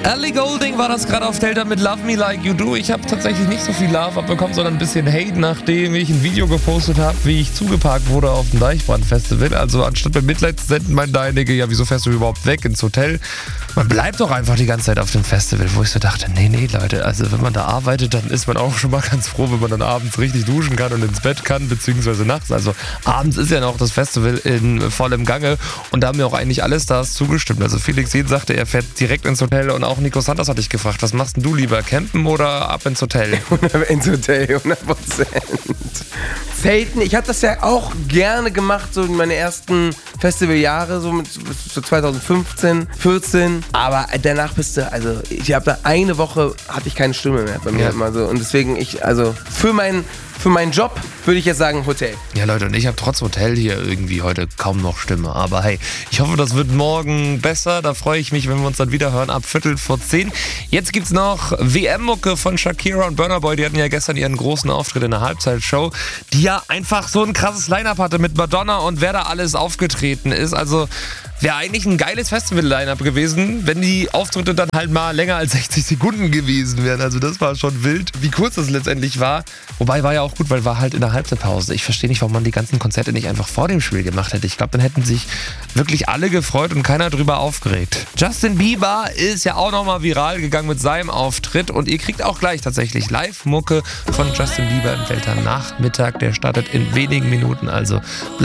Ellie Goulding war das gerade auf Delta mit Love Me Like You Do. Ich habe tatsächlich nicht so viel Love abbekommen, sondern ein bisschen Hate, nachdem ich ein Video gepostet habe, wie ich zugeparkt wurde auf dem Deichbrand-Festival. Also anstatt mir Mitleid zu senden, meinte einige, ja, wieso fährst du überhaupt weg ins Hotel? Man bleibt doch einfach die ganze Zeit auf dem Festival, wo ich so dachte, nee, Leute, also wenn man da arbeitet, dann ist man auch schon mal ganz froh, wenn man dann abends richtig duschen kann und ins Bett kann, beziehungsweise nachts. Also abends ist ja noch das Festival in vollem Gange und da haben mir auch eigentlich alle Stars zugestimmt. Also Felix Jähn sagte, er fährt direkt ins Hotel und auch Nico Santos hatte ich gefragt, was machst denn du lieber, campen oder ab ins Hotel? Ins Hotel, 100%. Zelten, ich habe das ja auch gerne gemacht, so in meine ersten Festivaljahre, so 2015, 14. Aber danach bist du, also ich habe da eine Woche, hatte ich keine Stimme mehr bei mir immer so. Und deswegen, für meinen Job würde ich jetzt sagen Hotel. Ja, Leute, und ich habe trotz Hotel hier irgendwie heute kaum noch Stimme. Aber hey, ich hoffe, das wird morgen besser. Da freue ich mich, wenn wir uns dann wieder hören ab 9:15. Jetzt gibt's noch WM-Mucke von Shakira und Burna Boy. Die hatten ja gestern ihren großen Auftritt in der Halbzeitshow, die ja einfach so ein krasses Line-Up hatte mit Madonna und wer da alles aufgetreten ist. Also wäre eigentlich ein geiles Festival-Line-Up gewesen, wenn die Auftritte dann halt mal länger als 60 Sekunden gewesen wären. Also das war schon wild, wie kurz das letztendlich war. Wobei war ja auch gut, weil war halt in der Halbzeitpause. Ich verstehe nicht, warum man die ganzen Konzerte nicht einfach vor dem Spiel gemacht hätte. Ich glaube, dann hätten sich wirklich alle gefreut und keiner drüber aufgeregt. Justin Bieber ist ja auch nochmal viral gegangen mit seinem Auftritt und ihr kriegt auch gleich tatsächlich Live-Mucke von Justin Bieber im Delta Nachmittag. Der startet in wenigen Minuten, also